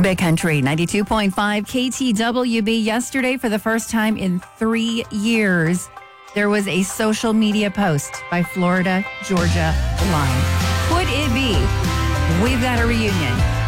Big Country 92.5 KTWB. Yesterday, for the first time in 3 years, there was a social media post by Florida Georgia Line. Could it be we've got a reunion?